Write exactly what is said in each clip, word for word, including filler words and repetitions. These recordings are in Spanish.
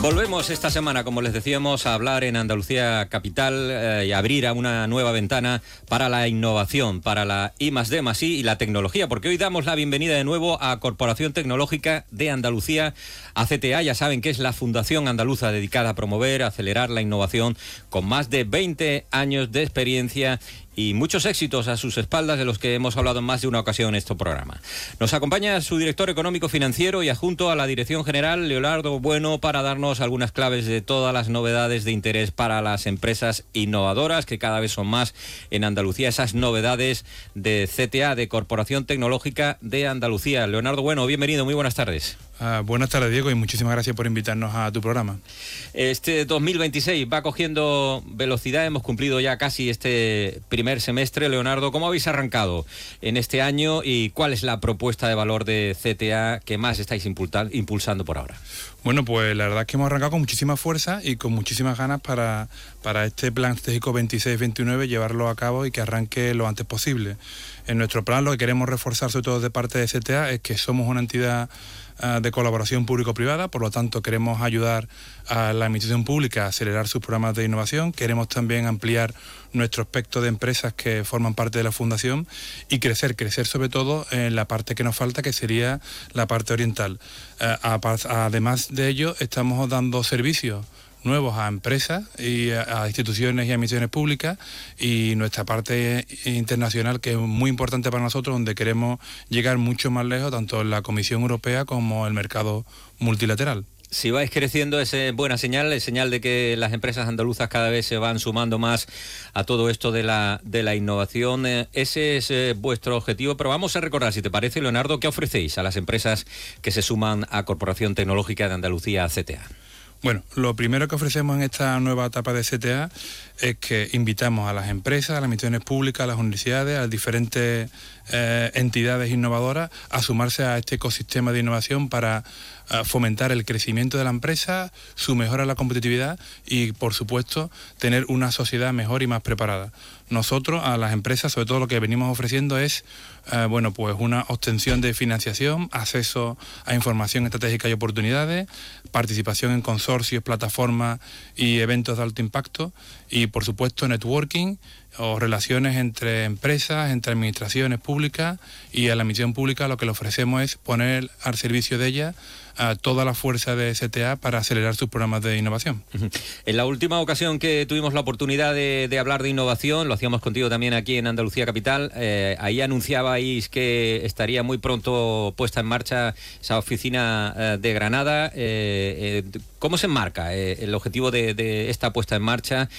Volvemos esta semana, como les decíamos, a hablar en Andalucía Capital eh, y abrir a una nueva ventana para la innovación, para la I más D más I y la tecnología, porque hoy damos la bienvenida de nuevo a Corporación Tecnológica de Andalucía, A C T A. Ya saben que es la fundación andaluza dedicada a promover, a acelerar la innovación, con más de veinte años de experiencia y muchos éxitos a sus espaldas, de los que hemos hablado en más de una ocasión en este programa. Nos acompaña su director económico financiero y adjunto a la Dirección General, Leonardo Bueno, para darnos algunas claves de todas las novedades de interés para las empresas innovadoras, que cada vez son más en Andalucía, esas novedades de C T A, de Corporación Tecnológica de Andalucía. Leonardo Bueno, bienvenido, muy buenas tardes. Uh, buenas tardes, Diego, y muchísimas gracias por invitarnos a tu programa. Este dos mil veintiséis va cogiendo velocidad, hemos cumplido ya casi este primer semestre. Leonardo, ¿cómo habéis arrancado en este año y cuál es la propuesta de valor de C T A que más estáis impulsando por ahora? Bueno, pues la verdad es que hemos arrancado con muchísima fuerza y con muchísimas ganas para, para este plan estratégico veintiséis veintinueve, llevarlo a cabo y que arranque lo antes posible. En nuestro plan lo que queremos reforzar, sobre todo de parte de C T A, es que somos una entidad uh, de colaboración público-privada, por lo tanto queremos ayudar a la administración pública a acelerar sus programas de innovación. Queremos también ampliar nuestro espectro de empresas que forman parte de la fundación y crecer, crecer sobre todo en la parte que nos falta, que sería la parte oriental. Uh, además de ello, estamos dando servicios nuevos a empresas y a, a instituciones y a misiones públicas, y nuestra parte internacional, que es muy importante para nosotros, donde queremos llegar mucho más lejos, tanto en la Comisión Europea como el mercado multilateral. Si vais creciendo, es buena señal, es señal de que las empresas andaluzas cada vez se van sumando más a todo esto de la, de la innovación. Ese es eh, vuestro objetivo, pero vamos a recordar, si te parece, Leonardo, ¿qué ofrecéis a las empresas que se suman a Corporación Tecnológica de Andalucía, A C T A? Bueno, lo primero que ofrecemos en esta nueva etapa de C T A es que invitamos a las empresas, a las administraciones públicas, a las universidades, a las diferentes eh, entidades innovadoras a sumarse a este ecosistema de innovación para eh, fomentar el crecimiento de la empresa, su mejora en la competitividad y, por supuesto, tener una sociedad mejor y más preparada. Nosotros, a las empresas, sobre todo lo que venimos ofreciendo es eh, bueno, pues una obtención de financiación, acceso a información estratégica y oportunidades, participación en consorcios, plataformas y eventos de alto impacto y, por supuesto, networking o relaciones entre empresas, entre administraciones públicas, y a la misión pública lo que le ofrecemos es poner al servicio de ella a toda la fuerza de C T A para acelerar sus programas de innovación. En la última ocasión que tuvimos la oportunidad de, de hablar de innovación, lo hacíamos contigo también aquí en Andalucía Capital, eh, ahí anunciabais que estaría muy pronto puesta en marcha esa oficina eh, de Granada. Eh, eh, ¿Cómo se enmarca eh, el objetivo de, de esta puesta en marcha?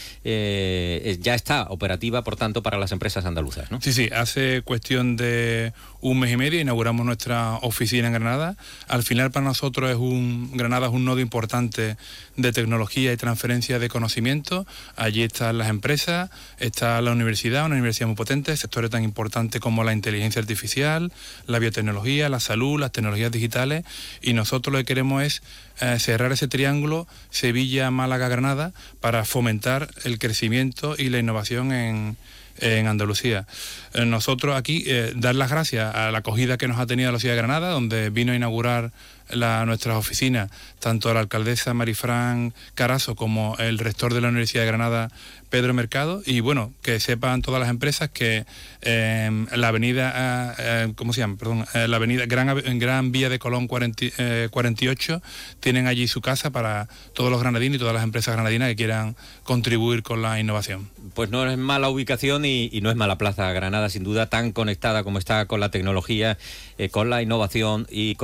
Eh, ya está operativa, por tanto, para las empresas andaluzas, ¿no? Sí, sí, hace cuestión de un mes y medio inauguramos nuestra oficina en Granada. Al final, para nosotros es un Granada es un nodo importante de tecnología y transferencia de conocimiento. Allí están las empresas, está la universidad, una universidad muy potente, sectores tan importantes como la inteligencia artificial, la biotecnología, la salud, las tecnologías digitales, y nosotros lo que queremos es eh, cerrar ese triángulo Sevilla, Málaga, Granada para fomentar el crecimiento y la innovación en en Andalucía. Eh, nosotros aquí eh, dar las gracias a la acogida que nos ha tenido la ciudad de Granada, donde vino a inaugurar la, nuestras oficinas, tanto la alcaldesa Marifran Carazo como el rector de la Universidad de Granada, Pedro Mercado, y bueno, que sepan todas las empresas que eh, la avenida, eh, ¿cómo se llama? Perdón, eh, la avenida Gran, Gran Vía de Colón cuarenta, eh, cuarenta y ocho, tienen allí su casa para todos los granadinos y todas las empresas granadinas que quieran contribuir con la innovación. Pues no es mala ubicación y, y no es mala plaza Granada, sin duda, tan conectada como está con la tecnología, eh, con la innovación y con